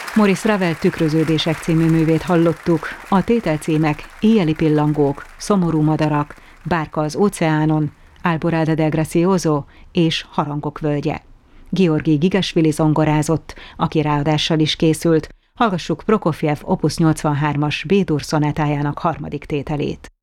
Maurice Ravel Tükröződések című művét hallottuk. A tételcímek Éjjeli pillangók, Szomorú madarak, Bárka az óceánon, Alborada del Gracioso és Harangok völgye. Georgi Gigasvili zongorázott, aki ráadással is készült. Hallgassuk Prokofjev Opus 83-as B-dur szonátájának harmadik tételét.